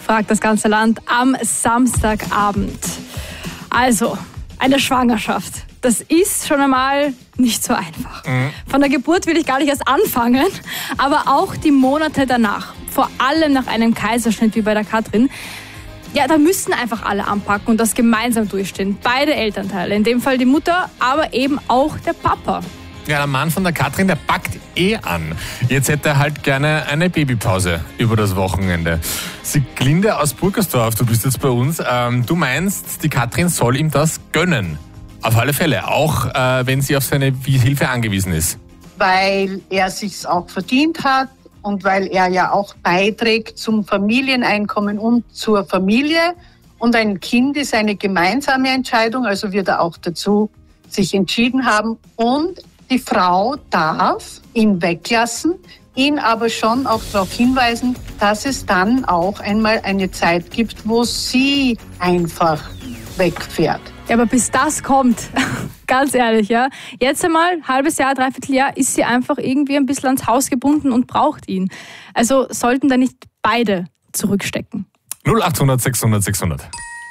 fragt das ganze Land am Samstagabend. Also, eine Schwangerschaft. Das ist schon einmal nicht so einfach. Von der Geburt will ich gar nicht erst anfangen, aber auch die Monate danach, vor allem nach einem Kaiserschnitt wie bei der Katrin, ja, da müssen einfach alle anpacken und das gemeinsam durchstehen. Beide Elternteile, in dem Fall die Mutter, aber eben auch der Papa. Ja, der Mann von der Katrin, der packt an. Jetzt hätte er halt gerne eine Babypause über das Wochenende. Sieglinde aus Burgersdorf, du bist jetzt bei uns. Du meinst, die Katrin soll ihm das gönnen. Auf alle Fälle, auch wenn sie auf seine Hilfe angewiesen ist. Weil er sich's auch verdient hat und weil er ja auch beiträgt zum Familieneinkommen und zur Familie. Und ein Kind ist eine gemeinsame Entscheidung, also wird er auch dazu sich entschieden haben. Und die Frau darf ihn weglassen, ihn aber schon auch darauf hinweisen, dass es dann auch einmal eine Zeit gibt, wo sie einfach wegfährt. Ja, aber bis das kommt, ganz ehrlich, ja, jetzt einmal, halbes Jahr, dreiviertel Jahr, ist sie einfach irgendwie ein bisschen ans Haus gebunden und braucht ihn. Also sollten da nicht beide zurückstecken. 0800 600 600.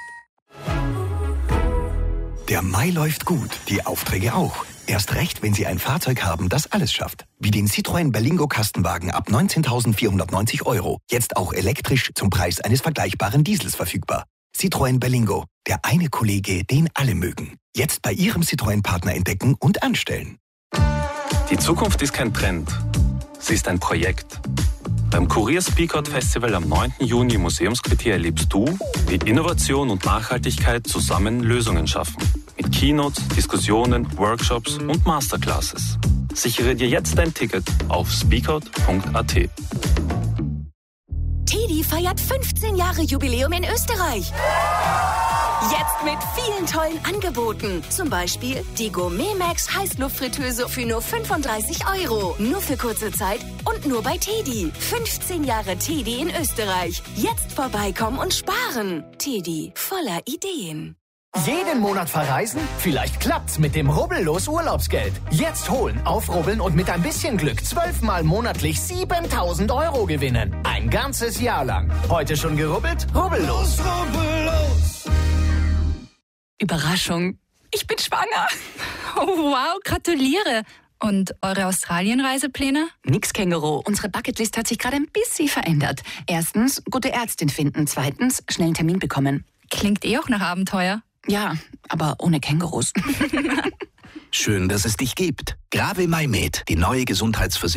Der Mai läuft gut, die Aufträge auch. Erst recht, wenn Sie ein Fahrzeug haben, das alles schafft. Wie den Citroën Berlingo Kastenwagen ab 19.490 €. Jetzt auch elektrisch zum Preis eines vergleichbaren Diesels verfügbar. Citroën Berlingo, der eine Kollege, den alle mögen. Jetzt bei Ihrem Citroën-Partner entdecken und anstellen. Die Zukunft ist kein Trend, sie ist ein Projekt. Beim Kurier Speakout Festival am 9. Juni im Museumsquartier erlebst du, wie Innovation und Nachhaltigkeit zusammen Lösungen schaffen. Mit Keynotes, Diskussionen, Workshops und Masterclasses. Sichere dir jetzt dein Ticket auf speakout.at. TEDi feiert 15 Jahre Jubiläum in Österreich. Jetzt mit vielen tollen Angeboten. Zum Beispiel die Gourmet Max Heißluftfritteuse für nur 35 €. Nur für kurze Zeit und nur bei TEDi. 15 Jahre TEDi in Österreich. Jetzt vorbeikommen und sparen. TEDi, voller Ideen. Jeden Monat verreisen? Vielleicht klappt's mit dem Rubbellos Urlaubsgeld. Jetzt holen, aufrubbeln und mit ein bisschen Glück 12-mal monatlich 7.000 € gewinnen. Ein ganzes Jahr lang. Heute schon gerubbelt? Rubbellos. Rubbellos. Überraschung. Ich bin schwanger. Oh, wow, gratuliere. Und eure Australien-Reisepläne? Nix, Känguru. Unsere Bucketlist hat sich gerade ein bisschen verändert. Erstens, gute Ärztin finden. Zweitens, schnell einen Termin bekommen. Klingt auch nach Abenteuer. Ja, aber ohne Kängurus. Schön, dass es dich gibt. Grave MyMed, die neue Gesundheitsversicherung.